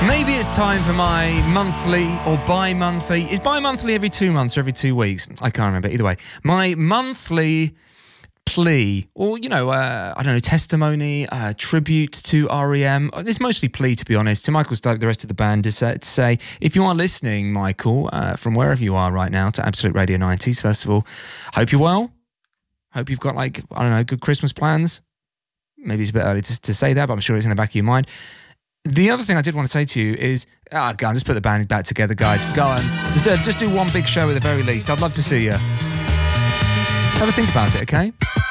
Maybe it's time for my monthly or bi-monthly. Is bi-monthly every 2 months or every 2 weeks? I can't remember. Either way, my monthly plea, or, you know, I don't know, testimony, tribute to REM. It's mostly plea, to be honest, to Michael Stoke, the rest of the band, to say, if you are listening, Michael, from wherever you are right now to Absolute Radio 90s, first of all, hope you're well. Hope you've got, like, I don't know, good Christmas plans. Maybe it's a bit early to say that, but I'm sure it's in the back of your mind. The other thing I did want to say to you is, go on, just put the band back together, guys. Go on. Just do one big show at the very least. I'd love to see you. Have a think about it, okay?